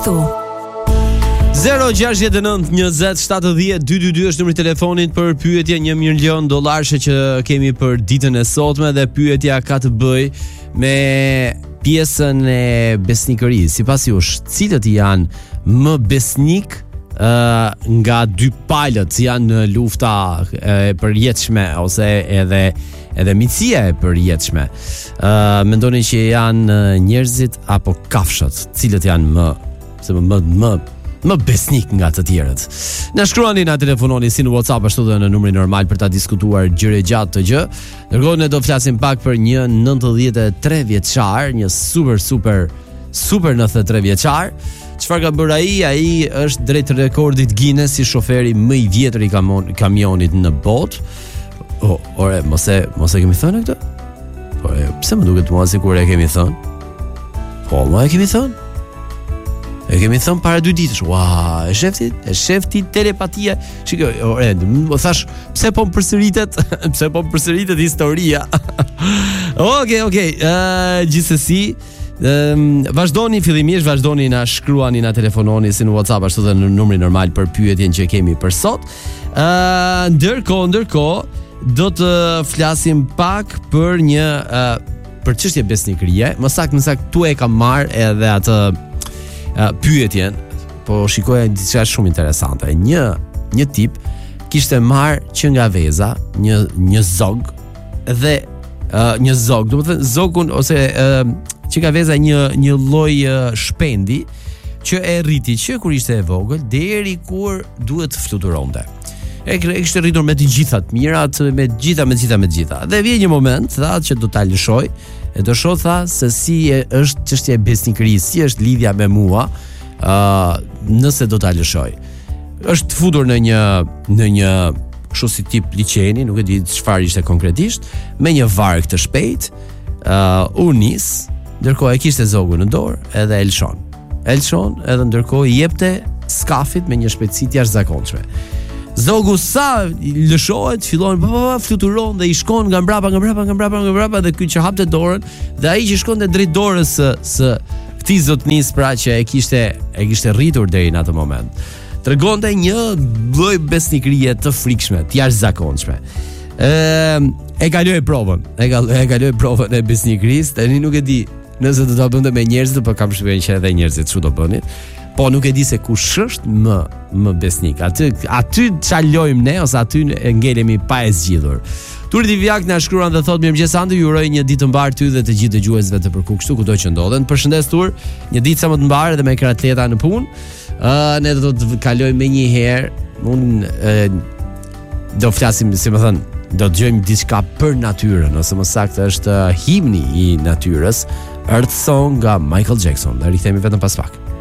ashtu. 06920707222 është numri i telefonit për pyetje $1 milion që kemi për ditën e sotme dhe pyetja ka të bëjë me pjesën e besnikërisë. Sipas jush, cilët janë më besnik nga dy palët që janë në lufta e përjetshme ose edhe miqësia e përjetshme? Mendoni që janë njerëzit apo kafshët? Cilët janë më besnik nga të tjerët? Na shkruani, na telefononi si në WhatsApp ashtu dhe në numrin normal për ta diskutuar gjëre gjatë të gjë. Ndërkohë ne do flasim pak për një 93 vjeçar, një super 93 vjeçar. Çfarë ka bërë ai është drejt rekordit Guinness si shoferi më i vjetër i kamionit në botë. Ore, mos e kemi thënë këtë? Ore, pse më duket mua sikur e kemi thënë? Po, më e kemi thënë? E kemi thënë para 2 ditësh. Ua, e shefti telepatia. Shikoj, ore, më thash, pse po më përsëritet historia. Okej. Gjithsesi, vazhdoni na shkruani, na telefononi si në WhatsApp ashtu dhe në numrin normal për pyetjen që kemi për sot. Ndërkohë do të flasim pak për një për çështje besnikërie. Më saktë tu e kam marr edhe atë pyetjen, po shikoja diçka shumë interesante. Një tip kishte marr që nga veza një zog dhe një zog, domethënë zogun ose që nga veza një lloj shpendi që e rriti që kur ishte e vogël deri kur duhet të fluturonte. E kishte rritur me të gjitha të mirat, me të gjitha. Dhe vjen një moment, tha, që do ta lëshoj, e do shoh, tha, se si është çështja e besnikërisë, si është lidhja me mua, nëse do ta lëshoj. Është futur në një kështu si tip liçeni, nuk e di çfarë ishte konkretisht, me një varg të shpejt, u nis, ndërkohë e kishte zogun në dorë edhe elshon edhe ndërkohë i jepte skafit me një shpejtësi të jashtëzakonshme. Zogu sa lëshohet, fillon fluturon dhe i shkon nga mbrapa dhe ky që hapte dorën dhe ai që shkonte drejt dorës së këtij zotnis, pra që e kishte rritur deri në atë moment. Tregonte një lloj besnikërie të frikshme, të jashtëzakonshme. E kaloi provën e besnikërisë, tani nuk e di nëse do ta bënte me njerëzit, por kam shpresën që edhe njerëzit çu do bënin. Po nuk e di se kush është më besnik. Aty çalojmë ne ose aty e ngelemi pa e zgjidhur. Turi Divjak na shkruan dhe thotë: "Mirëmëngjes Andi, ju uroj një ditë të mbar ty dhe të gjithë dëgjuesve të Përku kështu kudo që ndodhen. Përshëndes Tur, një ditë sa më të mbar edhe me kratleta në punë. Ne do të kalojmë më një herë. Unë do flasim, si më thënë, do dëgjojmë diçka për natyrën, ose më saktë është himni i natyrës, Earth Song nga Michael Jackson. Ne rikthehemi vetëm pas pak."